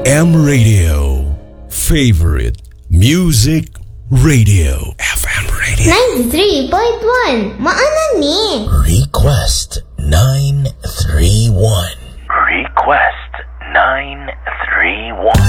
FM Radio. Favorite Music Radio. FM Radio. 93.1. Maanan ni. Request 931. Request 931.